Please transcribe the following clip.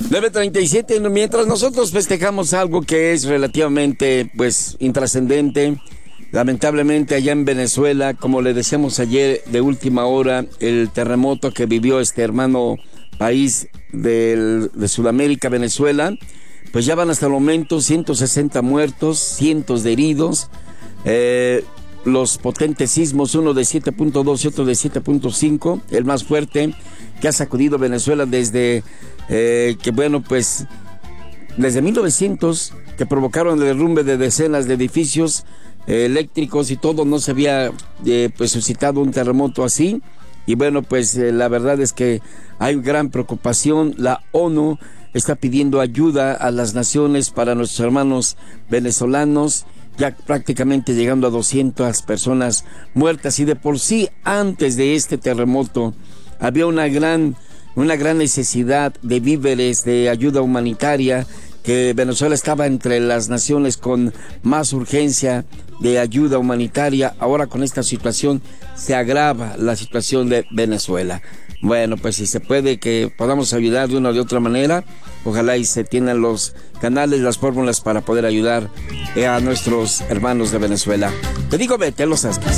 9:37, mientras nosotros festejamos algo que es relativamente, pues, intrascendente. Lamentablemente allá en Venezuela, como le decíamos ayer de última hora, el terremoto que vivió este hermano país de Sudamérica, Venezuela, pues ya van hasta el momento 160 muertos, cientos de heridos, los potentes sismos, uno de 7.2 y otro de 7.5, el más fuerte que ha sacudido Venezuela desde desde 1900, que provocaron el derrumbe de decenas de edificios eléctricos y todo. No se había suscitado un terremoto así. Y bueno, pues la verdad es que hay gran preocupación. La ONU está pidiendo ayuda a las naciones para nuestros hermanos venezolanos, ya prácticamente llegando a 200 personas muertas. Y de por sí, antes de este terremoto, había una gran necesidad de víveres, de ayuda humanitaria, que Venezuela estaba entre las naciones con más urgencia de ayuda humanitaria. Ahora con esta situación se agrava la situación de Venezuela. Bueno, pues si se puede que podamos ayudar de una o de otra manera, ojalá y se tengan los canales, las fórmulas para poder ayudar a nuestros hermanos de Venezuela. Te digo, vete, los asques.